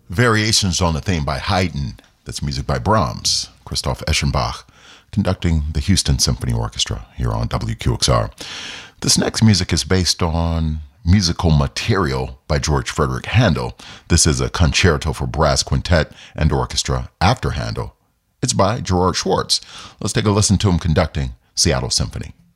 Variations on the Theme by Haydn. That's music by Brahms. Christoph Eschenbach conducting the Houston Symphony Orchestra here on WQXR. This next music is based on musical material by George Frederick Handel. This is a concerto for brass quintet and orchestra after Handel. It's by Gerard Schwartz. Let's take a listen to him conducting Seattle Symphony.